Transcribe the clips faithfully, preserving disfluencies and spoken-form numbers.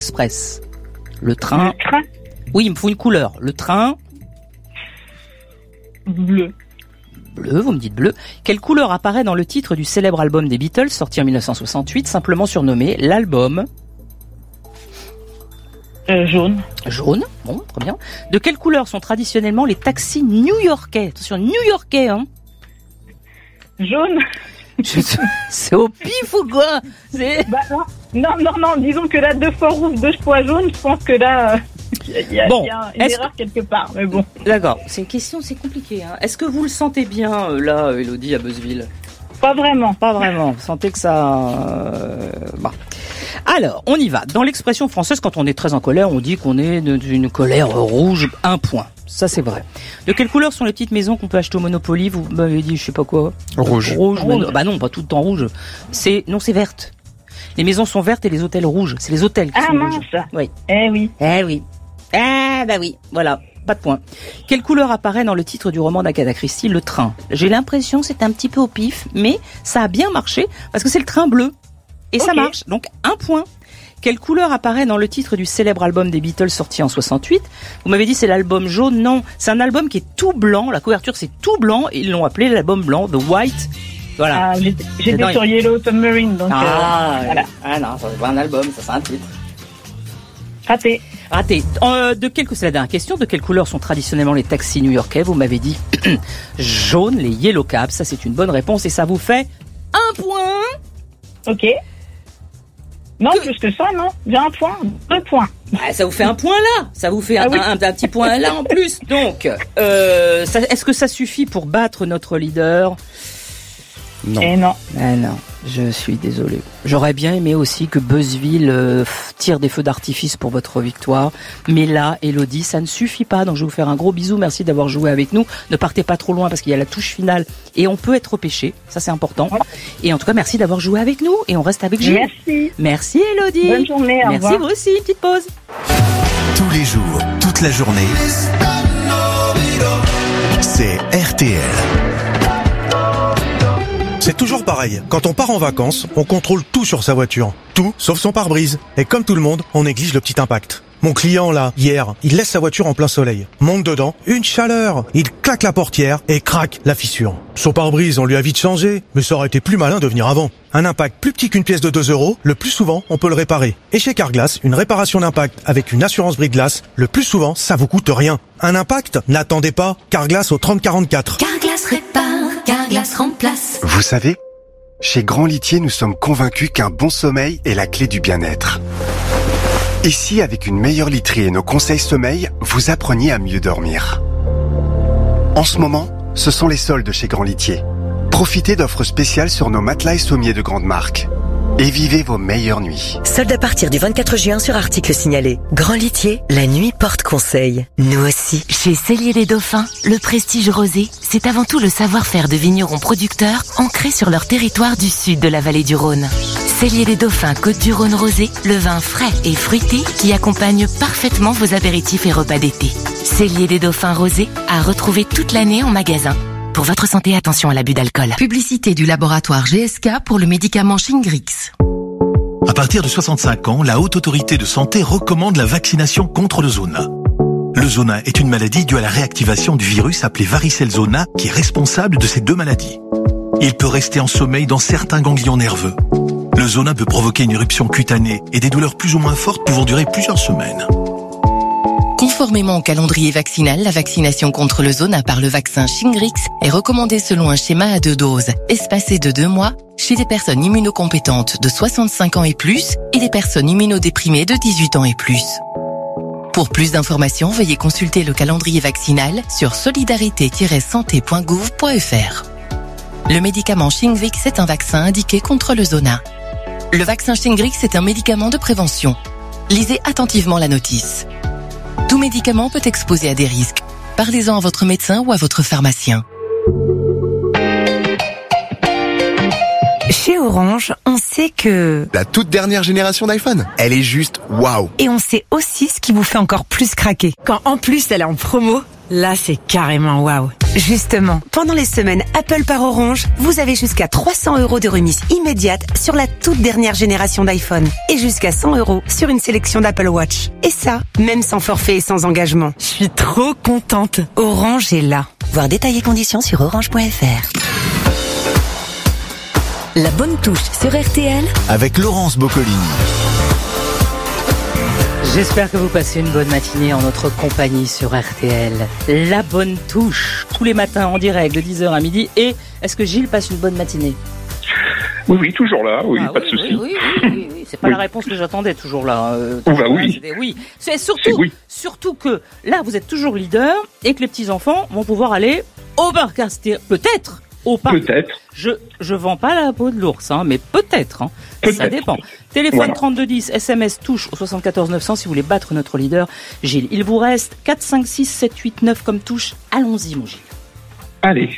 Express. Le train. Le train. Oui, il me faut une couleur. Le train. Bleu. Bleu, vous me dites bleu. Quelle couleur apparaît dans le titre du célèbre album des Beatles, sorti en dix-neuf cent soixante-huit, simplement surnommé l'album? Euh, jaune. Jaune, bon, très bien. De quelle couleur sont traditionnellement les taxis new-yorkais? Attention, new-yorkais, hein. Jaune. C'est au pif ou quoi? C'est... Bah non, non, non, non, disons que là, deux fois rouge, deux fois jaune, je pense que là, il euh, y, y, a, bon, y a une erreur quelque part, mais bon. D'accord, c'est une question, c'est compliqué. Hein. Est-ce que vous le sentez bien, euh, là, Élodie, à Beuzeville? Pas vraiment. Pas vraiment, vous sentez que ça... Euh... Bah. Alors, on y va. Dans l'expression française, quand on est très en colère, on dit qu'on est d'une colère rouge, un point. Ça, c'est vrai. De quelle couleur sont les petites maisons qu'on peut acheter au Monopoly? Vous m'avez dit, je sais pas quoi. Rouge. Rouge. Rouge. Bah non, pas tout le temps rouge. C'est, non, c'est verte. Les maisons sont vertes et les hôtels rouges. C'est les hôtels qui Ah sont mince. rouges. Oui. Eh oui. Eh oui. Ah bah oui. Voilà. Pas de point. Quelle couleur apparaît dans le titre du roman d'Agatha Christie, Le Train? J'ai l'impression que c'est un petit peu au pif, mais ça a bien marché parce que c'est le train bleu. Et okay. Ça marche. Donc, un point. Quelle couleur apparaît dans le titre du célèbre album des Beatles sorti en soixante-huit? Vous m'avez dit c'est l'album jaune. Non, c'est un album qui est tout blanc. La couverture c'est tout blanc. Ils l'ont appelé l'album blanc, The White. Voilà. Ah, j'étais, j'étais sur Yellow Submarine, donc ah, euh, voilà. Ah non, ça c'est pas un album, ça c'est un titre. Raté. Raté. Euh, de quelle, c'est la dernière question. De quelle couleur sont traditionnellement les taxis new-yorkais? Vous m'avez dit jaune, les Yellow Cabs. Ça c'est une bonne réponse et ça vous fait un point. Ok. Non, que... plus que ça, non. J'ai un point, deux points. Bah, ça vous fait un point là. Ça vous fait ah un, oui. un, un petit point là en plus. Donc, euh, ça, est-ce que ça suffit pour battre notre leader? Non. Eh non. Ah non, je suis désolé. J'aurais bien aimé aussi que Beuzeville euh, tire des feux d'artifice pour votre victoire. Mais là, Élodie, ça ne suffit pas. Donc je vais vous faire un gros bisou. Merci d'avoir joué avec nous. Ne partez pas trop loin parce qu'il y a la touche finale. Et on peut être repêché. Ça, c'est important. Et en tout cas, merci d'avoir joué avec nous. Et on reste avec Gilles. Merci. Merci, Élodie. Bonne journée. Au merci, revoir. vous aussi. Petite pause. Tous les jours, toute la journée, c'est R T L. C'est toujours pareil. Quand on part en vacances, on contrôle tout sur sa voiture. Tout, sauf son pare-brise. Et comme tout le monde, on néglige le petit impact. Mon client, là, hier, il laisse sa voiture en plein soleil. Monte dedans, une chaleur. Il claque la portière et craque la fissure. Son pare-brise, on lui a vite changé, mais ça aurait été plus malin de venir avant. Un impact plus petit qu'une pièce de deux euros, le plus souvent, on peut le réparer. Et chez Carglass, une réparation d'impact avec une assurance brise-glace, le plus souvent, ça vous coûte rien. Un impact? N'attendez pas. Carglass au trente quarante-quatre. Carglass répare, Carglass remplace. Vous savez, chez Grand Litier, nous sommes convaincus qu'un bon sommeil est la clé du bien-être. Et si, avec une meilleure literie et nos conseils sommeil, vous appreniez à mieux dormir? En ce moment, ce sont les soldes chez Grand Litier. Profitez d'offres spéciales sur nos matelas et sommiers de grande marque. Et vivez vos meilleures nuits. Solde à partir du vingt-quatre juin sur articles signalés. Grand Litier, la nuit porte conseil. Nous aussi. Chez Cellier les Dauphins, le prestige rosé, c'est avant tout le savoir-faire de vignerons producteurs ancrés sur leur territoire du sud de la vallée du Rhône. Cellier les Dauphins Côte-du-Rhône rosé, le vin frais et fruité qui accompagne parfaitement vos apéritifs et repas d'été. Cellier les Dauphins rosé à retrouver toute l'année en magasin. Pour votre santé, attention à l'abus d'alcool. Publicité du laboratoire G S K pour le médicament Shingrix. À partir de soixante-cinq ans, la Haute Autorité de Santé recommande la vaccination contre le zona. Le zona est une maladie due à la réactivation du virus appelé varicelle zona qui est responsable de ces deux maladies. Il peut rester en sommeil dans certains ganglions nerveux. Le zona peut provoquer une éruption cutanée et des douleurs plus ou moins fortes pouvant durer plusieurs semaines. Conformément au calendrier vaccinal, la vaccination contre le zona par le vaccin Shingrix est recommandée selon un schéma à deux doses, espacé de deux mois, chez des personnes immunocompétentes de soixante-cinq ans et plus et des personnes immunodéprimées de dix-huit ans et plus. Pour plus d'informations, veuillez consulter le calendrier vaccinal sur solidarité tiret santé point gouv point f r. Le médicament Shingrix est un vaccin indiqué contre le zona. Le vaccin Shingrix est un médicament de prévention. Lisez attentivement la notice. Tout médicament peut exposer à des risques. Parlez-en à votre médecin ou à votre pharmacien. Chez Orange, on sait que... La toute dernière génération d'iPhone, elle est juste waouh. Et on sait aussi ce qui vous fait encore plus craquer. Quand en plus elle est en promo, là c'est carrément waouh. Justement, pendant les semaines Apple par Orange, vous avez jusqu'à trois cents euros de remise immédiate sur la toute dernière génération d'iPhone et jusqu'à cent euros sur une sélection d'Apple Watch. Et ça, même sans forfait et sans engagement. Je suis trop contente. Orange est là. Voir détails et conditions sur orange point f r. La bonne touche sur R T L avec Laurence Boccolini. J'espère que vous passez une bonne matinée en notre compagnie sur R T L. La bonne touche, tous les matins en direct de dix heures à midi. Et est-ce que Gilles passe une bonne matinée ? Oui, oui, toujours là, oui, ah, pas oui, de souci. Oui, oui, oui, oui, oui. C'est pas oui. la réponse que j'attendais toujours là. Euh, oh, bah oui. Là, oui. C'est surtout, oui. surtout que là, vous êtes toujours leader et que les petits-enfants vont pouvoir aller au parc Astérix. Peut-être au parc. Peut-être. Je je vends pas la peau de l'ours, hein, mais peut-être. Hein. Peut-être. Ça dépend. Téléphone voilà. trente-deux dix, S M S touche au soixante-quatorze neuf cents si vous voulez battre notre leader, Gilles. Il vous reste quatre, cinq, six, sept, huit, neuf comme touche. Allons-y, mon Gilles. Allez.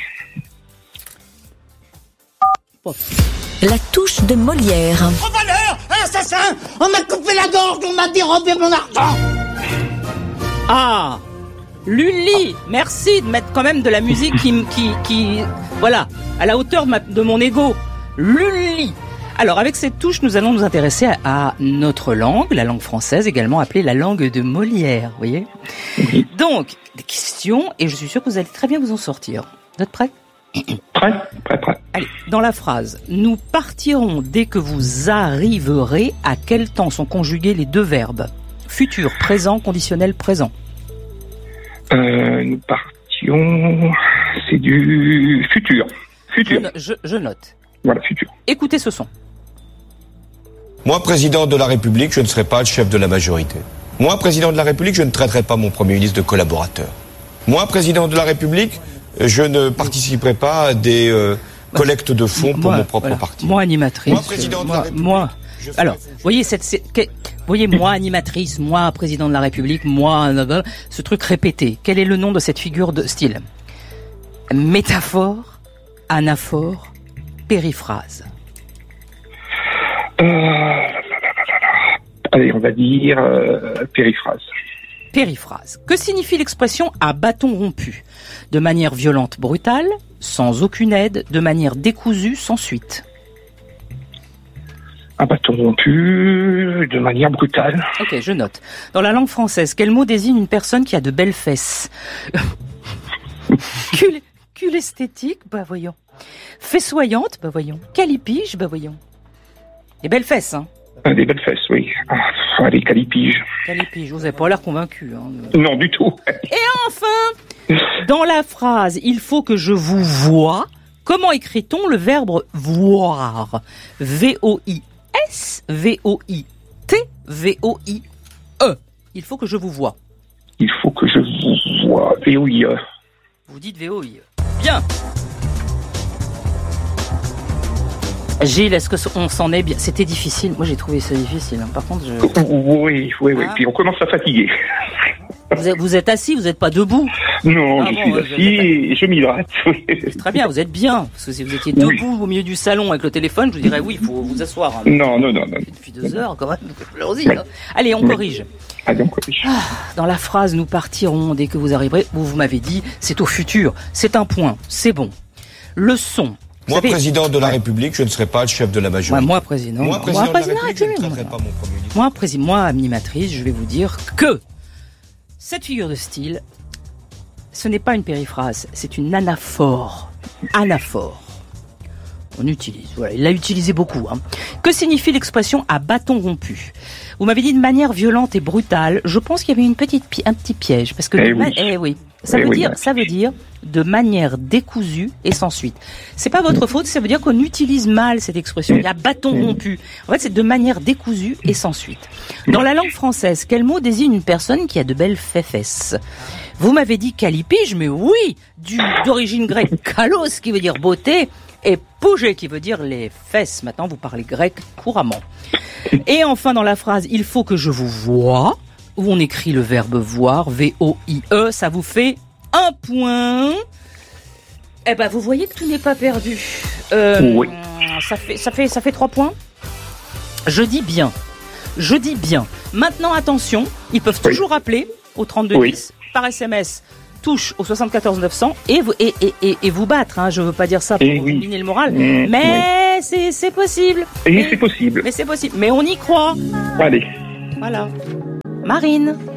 Oh. La touche de Molière. Trop valeur, assassin, on m'a coupé la gorge, on m'a dérobé mon argent. Ah, Lully, merci de mettre quand même de la musique qui, qui, qui voilà, à la hauteur de, ma, de mon ego. Lully. Alors, avec cette touche, nous allons nous intéresser à, à notre langue, la langue française, également appelée la langue de Molière, vous voyez. Donc, des questions, et je suis sûr que vous allez très bien vous en sortir. Vous êtes prêts ? Prêt, prêt, prêt. Allez, dans la phrase, nous partirons dès que vous arriverez. À quel temps sont conjugués les deux verbes ? Futur, présent, conditionnel, présent. Euh, nous partions... C'est du futur. Futur. Je, je, je note. Voilà, futur. Écoutez ce son. Moi, président de la République, je ne serai pas le chef de la majorité. Moi, président de la République, je ne traiterai pas mon Premier ministre de collaborateur. Moi, président de la République, je ne participerai pas à des euh, collectes de fonds pour moi, mon propre voilà. parti. Moi, animatrice. Moi, président de moi, la République. Moi. Alors, voyez cette, cette que, voyez moi animatrice, moi président de la République, moi ce truc répété. Quel est le nom de cette figure de style ? Métaphore, anaphore, périphrase. Euh... Allez, on va dire euh, périphrase. Périphrase. Que signifie l'expression « à bâton rompu » ? De manière violente, brutale, sans aucune aide, de manière décousue, sans suite. Un bâton rompu, de manière brutale. Ok, je note. Dans la langue française, quel mot désigne une personne qui a de belles fesses ? Cul, cul esthétique ? Bah voyons. Fessoyante ? Bah voyons. Calipige ? Bah voyons. Des belles fesses, hein ? Des belles fesses, oui. Ah, allez, calipige. Calipige, vous n'avez pas l'air convaincu. Hein. Non, du tout. Et enfin, dans la phrase « il faut que je vous voie », comment écrit-on le verbe « voir » ? V O I S, V O I T, V O I E. Il faut que je vous voie. Il faut que je vous voie. V O I E. Vous dites V O I E. Bien. Gilles, est-ce qu'on s'en est bien ? C'était difficile. Moi, j'ai trouvé ça difficile. Hein. Par contre, je... Oui, oui, oui. Ah. Puis on commence à fatiguer. Vous êtes, vous êtes assis, vous n'êtes pas debout ? Non, ah je bon, suis ouais, assis et je m'hydrate. Très bien, vous êtes bien. Parce que si vous étiez debout oui. au milieu du salon avec le téléphone, je vous dirais oui, il faut vous asseoir. Hein. Non, non, non, non. Depuis deux heures, quand même. Allons-y. Hein. Allez, on oui. corrige. Allez, on corrige. Ah, dans la phrase « nous partirons dès que vous arriverez », vous, vous m'avez dit « c'est au futur ». C'est un point, c'est bon. Le son. Moi, savez, président de la ouais. République, je ne serai pas le chef de la majorité. Ouais, moi, président. Moi, président moi, de président, la République, je ne traiterai pas mon Premier ministre. Moi, président, moi, animatrice, je vais vous dire que cette figure de style, ce n'est pas une périphrase, c'est une anaphore. Anaphore. On utilise, voilà, il l'a utilisé beaucoup. Hein. Que signifie l'expression « à bâton rompu » ? Vous m'avez dit de manière violente et brutale. Je pense qu'il y avait une petite pi- un petit piège. Parce que eh, de oui. Ma- eh oui. Ça, eh veut oui, dire, bah. ça veut dire de manière décousue et sans suite. C'est pas votre faute, ça veut dire qu'on utilise mal cette expression. Il y a bâton rompu. En fait, c'est de manière décousue et sans suite. Dans la langue française, quel mot désigne une personne qui a de belles fesses ? Vous m'avez dit calipige, mais oui, du, d'origine grecque kalos qui veut dire beauté et pougé qui veut dire les fesses. Maintenant, vous parlez grec couramment. Et enfin, dans la phrase « il faut que je vous voie », où on écrit le verbe voir, V O I E, ça vous fait un point. Eh ben, vous voyez que tout n'est pas perdu. Euh, oui. Ça fait, ça fait, ça fait trois points. Je dis bien. Je dis bien. Maintenant, attention, ils peuvent toujours oui. appeler au trente-deux dix oui. par S M S. touche au soixante-quatorze neuf cents et vous, et, et, et, et vous battre. Hein. Je veux pas dire ça pour Eh vous oui. miner le moral, Mmh, mais c'est, c'est possible. Et Mais- c'est possible. Mais c'est possible. Mais on y croit. Allez. Voilà. Marine.